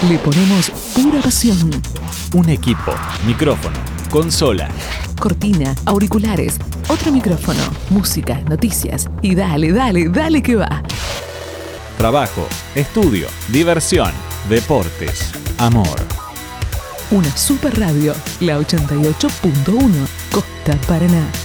Le ponemos pura pasión. Un equipo, micrófono, consola, Cortina, auriculares, otro micrófono, música, noticias y dale, dale, dale que va. trabajo, estudio, diversión, deportes, amor. Una super radio, la 88.1, Costa Paraná.